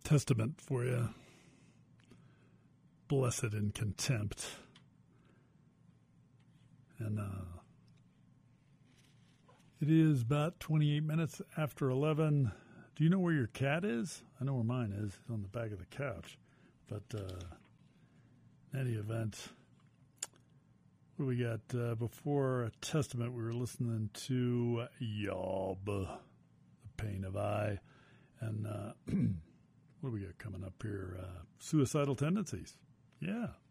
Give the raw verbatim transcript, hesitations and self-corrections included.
Testament for you. Blessed in Contempt. And uh, it is about twenty-eight minutes after eleven. Do you know where your cat is? I know where mine is. It's on the back of the couch. But uh, in any event, what do we got? Uh, before Testament, we were listening to Yob, The Pain of I. And uh, what do we got coming up here? Uh, suicidal Tendencies. Yeah.